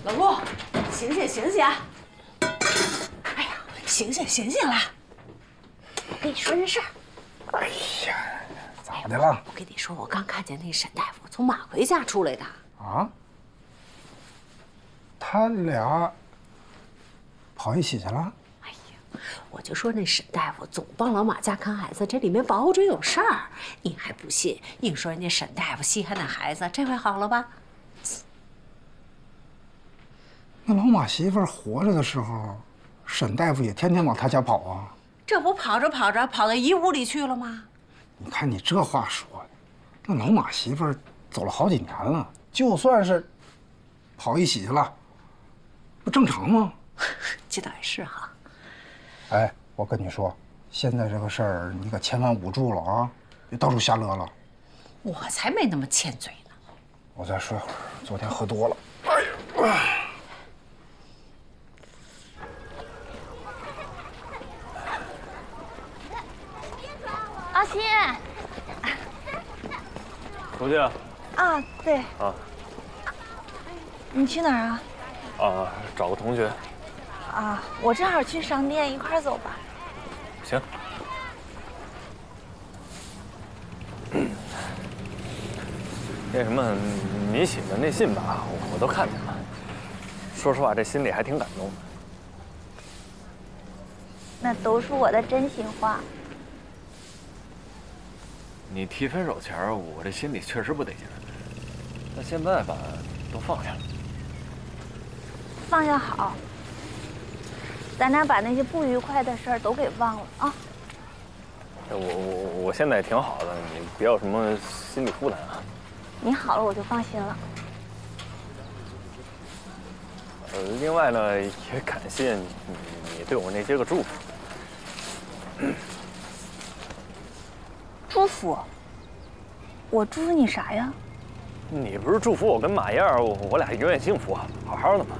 老陆，醒醒醒醒！哎呀，醒醒醒醒啦！我跟你说件事儿。 哎呀，咋的了？ 我跟你说，我刚看见那沈大夫从马奎家出来的。 啊？他俩跑一起去了？ 哎呀，我就说那沈大夫总帮老马家看孩子，这里面保准有事儿。你还不信？硬说人家沈大夫稀罕那孩子，这回好了吧？ 那老马媳妇活着的时候，沈大夫也天天往他家跑啊。 这不跑着跑着跑到姨屋里去了吗？ 你看你这话说的，那老马媳妇走了好几年了，就算是跑一起去了，不正常吗？ 这倒也是哈。 哎，我跟你说，现在这个事儿你可千万捂住了啊，别到处瞎勒了。 我才没那么欠嘴呢。 我再睡会儿，昨天喝多了。 阿新， 出去啊？ 啊，对啊你去哪儿啊？ 啊，找个同学。 啊，我正好去商店，一块儿走吧。 行。那什么，你写的那信吧，我都看见了。说实话，这心里还挺感动的。 那都是我的真心话。 你提分手前，我这心里确实不得劲儿，但现在吧，都放下了。 放下好，咱俩把那些不愉快的事儿都给忘了啊。 我现在也挺好的，你别有什么心理负担啊。 你好了，我就放心了。 另外呢，也感谢你对我那些个祝福。 祝福？我祝福你啥呀？ 你不是祝福我跟马燕儿，我俩永远幸福，好好的吗？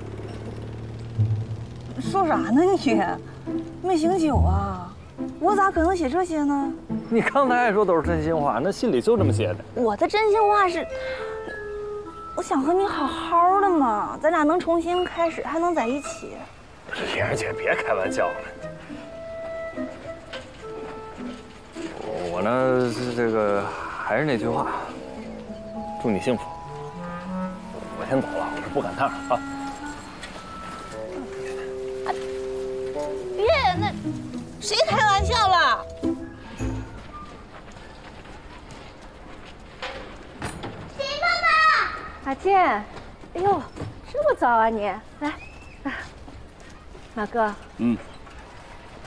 说啥呢你？没醒酒啊？我咋可能写这些呢？ 你刚才还说都是真心话，那信里就这么写的。 我的真心话是，我想和你好好的嘛，咱俩能重新开始，还能在一起。 玲儿姐，别开玩笑了。我呢，这个还是那句话，祝你幸福。我先走了，我这不赶趟啊。 别，那谁开玩笑了？谁妈妈？阿健，哎呦，这么早啊你？来，马哥，